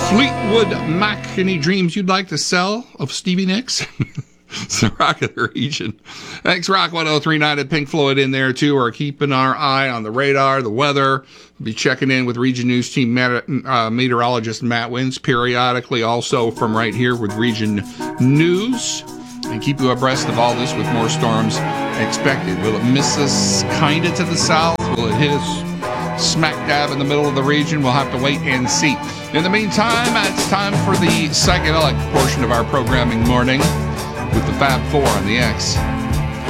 Fleetwood Mac, any dreams you'd like to sell of Stevie Nicks? It's the Rock of the Region. Thanks, Rock 1039 and Pink Floyd in there, too. We're keeping our eye on the radar, the weather. We'll be checking in with Region News Team meteorologist Matt Wins periodically, also from right here with Region News. And keep you abreast of all this with more storms expected. Will it miss us kind of to the south? Will it hit us smack dab in the middle of the region? We'll have to wait and see. In the meantime, it's time for the psychedelic portion of our programming morning with the Fab Four on the X.